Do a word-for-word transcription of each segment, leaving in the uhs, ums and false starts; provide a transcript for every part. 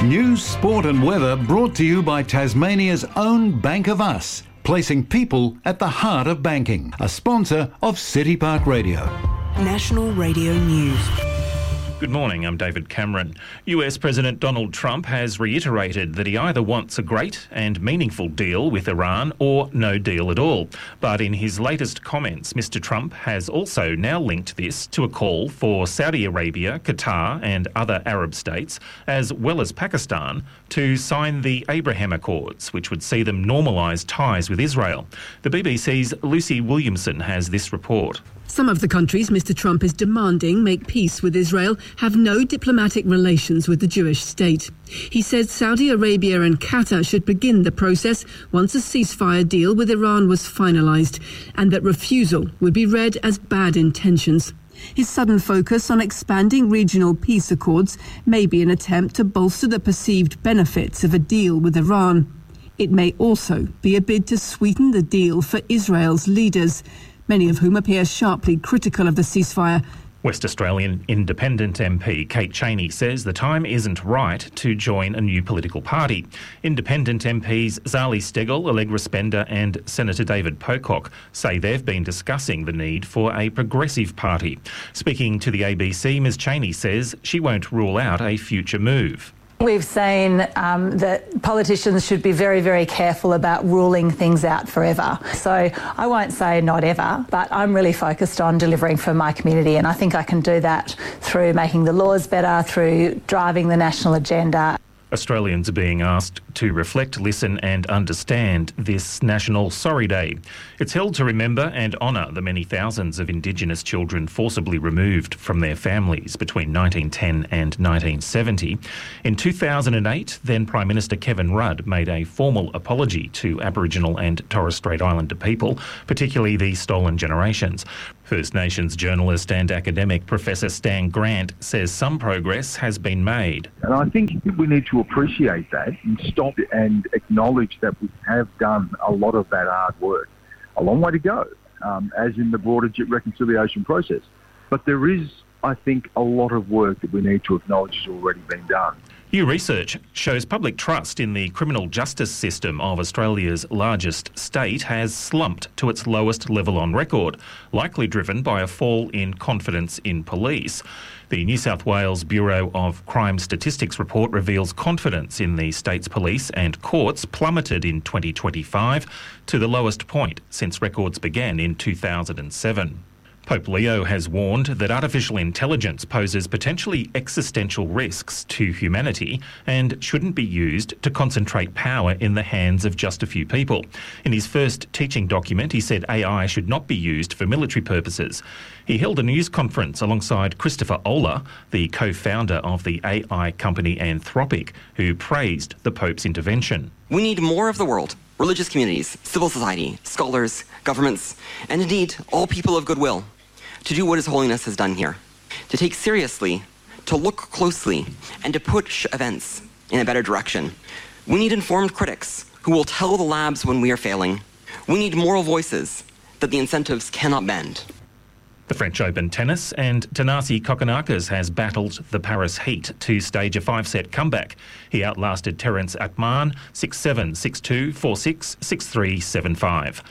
News, sport and weather brought to you by Tasmania's own Bank of Us, placing people at the heart of banking. A sponsor of City Park Radio. National Radio News. Good morning, I'm David Cameron. U S President Donald Trump has reiterated that he either wants a great and meaningful deal with Iran or no deal at all. But in his latest comments, Mister Trump has also now linked this to a call for Saudi Arabia, Qatar and other Arab states, as well as Pakistan, to sign the Abraham Accords, which would see them normalise ties with Israel. The B B C's Lucy Williamson has this report. Some of the countries Mister Trump is demanding make peace with Israel have no diplomatic relations with the Jewish state. He says Saudi Arabia and Qatar should begin the process once a ceasefire deal with Iran was finalised, and that refusal would be read as bad intentions. His sudden focus on expanding regional peace accords may be an attempt to bolster the perceived benefits of a deal with Iran. It may also be a bid to sweeten the deal for Israel's leaders, many of whom appear sharply critical of the ceasefire. West Australian Independent M P Kate Chaney says the time isn't right to join a new political party. Independent M Ps Zali Steggall, Allegra Spender and Senator David Pocock say they've been discussing the need for a progressive party. Speaking to the A B C, Ms Chaney says she won't rule out a future move. We've seen um, that politicians should be very, very careful about ruling things out forever. So I won't say not ever, but I'm really focused on delivering for my community, and I think I can do that through making the laws better, through driving the national agenda. Australians are being asked to reflect, listen and understand this National Sorry Day. It's held to remember and honour the many thousands of Indigenous children forcibly removed from their families between nineteen ten and nineteen seventy. In two thousand eight, then Prime Minister Kevin Rudd made a formal apology to Aboriginal and Torres Strait Islander people, particularly the stolen generations. First Nations journalist and academic Professor Stan Grant says some progress has been made. And I think we need to appreciate that and stop and acknowledge that we have done a lot of that hard work. A long way to go, um, as in the broader reconciliation process. But there is, I think, a lot of work that we need to acknowledge has already been done. New research shows public trust in the criminal justice system of Australia's largest state has slumped to its lowest level on record, likely driven by a fall in confidence in police. The New South Wales Bureau of Crime Statistics report reveals confidence in the state's police and courts plummeted in twenty twenty-five to the lowest point since records began in two thousand seven. Pope Leo has warned that artificial intelligence poses potentially existential risks to humanity and shouldn't be used to concentrate power in the hands of just a few people. In his first teaching document, he said A I should not be used for military purposes. He held a news conference alongside Christopher Olah, the co-founder of the A I company Anthropic, who praised the Pope's intervention. We need more of the world, religious communities, civil society, scholars, governments, and indeed all people of goodwill, to do what His Holiness has done here, to take seriously, to look closely, and to push events in a better direction. We need informed critics who will tell the labs when we are failing. We need moral voices that the incentives cannot bend. The French Open tennis, and Thanasi Kokkinakis has battled the Paris heat to stage a five-set comeback. He outlasted Terence Akman six seven, six two, four six, six three, seven five.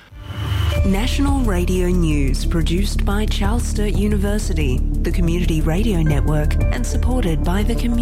National Radio News, produced by Charles Sturt University, the Community Radio Network, and supported by the community.